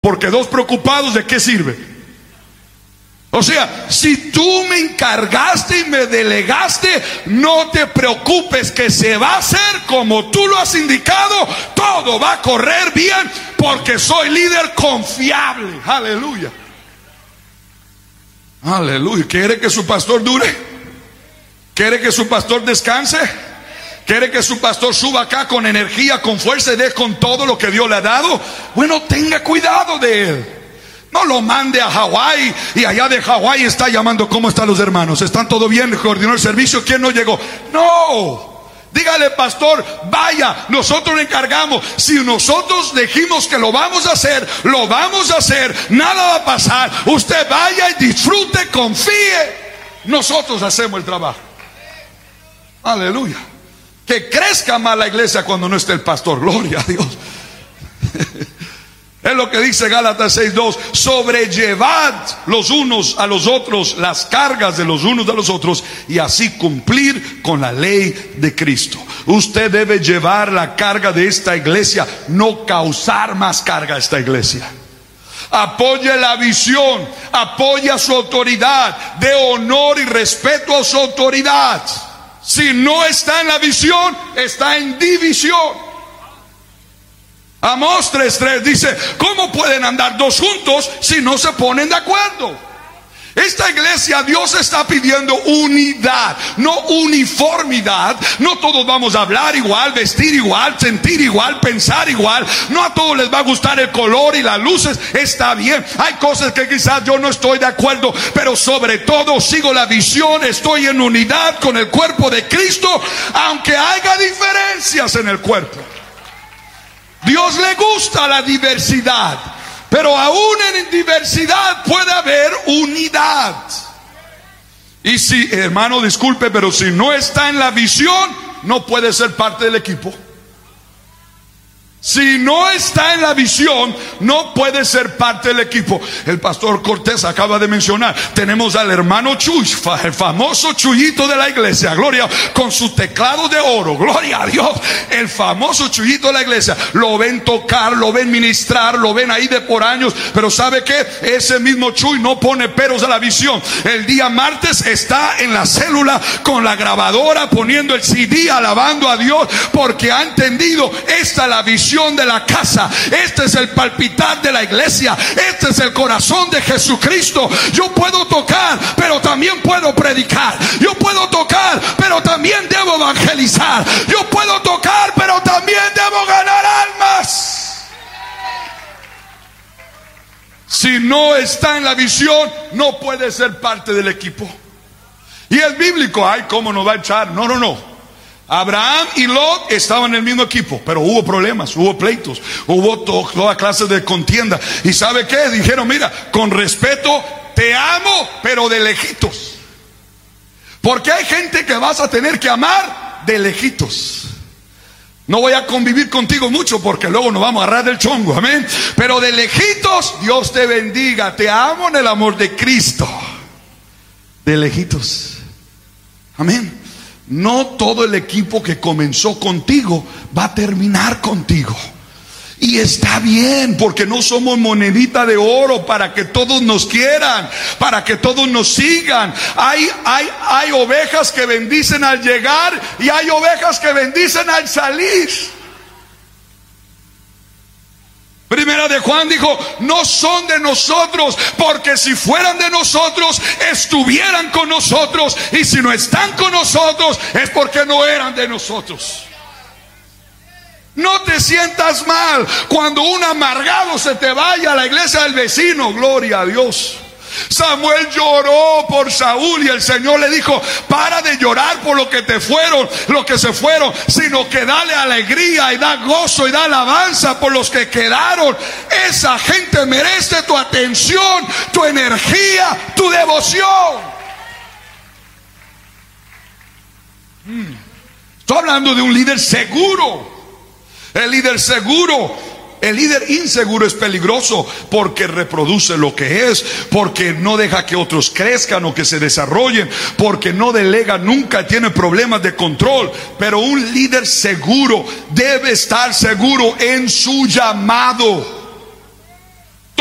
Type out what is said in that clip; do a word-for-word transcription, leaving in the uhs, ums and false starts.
Porque dos preocupados, ¿de qué sirve? O sea, si tú me encargaste y me delegaste, no te preocupes, que se va a hacer como tú lo has indicado. Todo va a correr bien porque soy líder confiable. Aleluya. Aleluya. ¿Quiere que su pastor dure? ¿Quiere que su pastor descanse? ¿Quiere que su pastor suba acá con energía, con fuerza y dé con todo lo que Dios le ha dado? Bueno, tenga cuidado de él. No lo mande a Hawái y allá de Hawái está llamando: ¿cómo están los hermanos? ¿Están todo bien? ¿Coordinó el servicio? ¿Quién no llegó? No. Dígale: pastor, vaya, nosotros le encargamos. Si nosotros dijimos que lo vamos a hacer, lo vamos a hacer. Nada va a pasar. Usted vaya y disfrute, confíe. Nosotros hacemos el trabajo. Aleluya. Que crezca más la iglesia cuando no esté el pastor. Gloria a Dios. Es lo que dice Gálatas seis dos: sobrellevad los unos a los otros las cargas de los unos a los otros, y así cumplir con la ley de Cristo. Usted debe llevar la carga de esta iglesia, no causar más carga a esta iglesia. Apoye la visión, apoya su autoridad, dé honor y respeto a su autoridad. Si no está en la visión, está en división. Amós tres tres dice: ¿cómo pueden andar dos juntos si no se ponen de acuerdo? Esta iglesia, Dios está pidiendo unidad, no uniformidad. No todos vamos a hablar igual, vestir igual, sentir igual, pensar igual. No a todos les va a gustar el color y las luces. Está bien, hay cosas que quizás yo no estoy de acuerdo, pero sobre todo sigo la visión. Estoy en unidad con el cuerpo de Cristo, aunque haya diferencias en el cuerpo. Dios le gusta la diversidad, pero aún en diversidad puede haber unidad. Y si, hermano, disculpe, pero si no está en la visión, no puede ser parte del equipo. Si no está en la visión, no puede ser parte del equipo. El pastor Cortés acaba de mencionar: tenemos al hermano Chuy, el famoso Chuyito de la iglesia, gloria, con su teclado de oro, gloria a Dios. El famoso Chuyito de la iglesia. Lo ven tocar, lo ven ministrar, lo ven ahí de por años. Pero ¿sabe qué? Ese mismo Chuy no pone peros a la visión. El día martes está en la célula con la grabadora, poniendo el C D, alabando a Dios, porque ha entendido: esta es la visión de la casa, este es el palpitar de la iglesia, este es el corazón de Jesucristo. Yo puedo tocar, pero también puedo predicar. Yo puedo tocar, pero también debo evangelizar. Yo puedo tocar, pero también debo ganar almas. Si no está en la visión, no puede ser parte del equipo. Y es bíblico. Ay, ¿cómo nos va a echar? No, no, no. Abraham y Lot estaban en el mismo equipo, pero hubo problemas, hubo pleitos, hubo to toda clase de contienda. ¿Y sabe qué? Dijeron: mira, con respeto, te amo, pero de lejitos. Porque hay gente que vas a tener que amar de lejitos. No voy a convivir contigo mucho porque luego nos vamos a agarrar del chongo, amén. Pero de lejitos, Dios te bendiga. Te amo en el amor de Cristo. De lejitos. Amén. No todo el equipo que comenzó contigo va a terminar contigo. Y está bien, porque no somos monedita de oro para que todos nos quieran, para que todos nos sigan. Hay, hay, hay ovejas que bendicen al llegar y hay ovejas que bendicen al salir. Primera de Juan dijo: no son de nosotros, porque si fueran de nosotros, estuvieran con nosotros. Y si no están con nosotros, es porque no eran de nosotros. No te sientas mal cuando un amargado se te vaya a la iglesia del vecino, gloria a Dios. Samuel lloró por Saúl y el Señor le dijo: para de llorar por lo que te fueron, lo que se fueron, sino que dale alegría y da gozo y da alabanza por los que quedaron. Esa gente merece tu atención, tu energía, tu devoción. Hmm. Estoy hablando de un líder seguro. El líder seguro. El líder inseguro es peligroso porque reproduce lo que es, porque no deja que otros crezcan o que se desarrollen, porque no delega nunca, tiene problemas de control. Pero un líder seguro debe estar seguro en su llamado.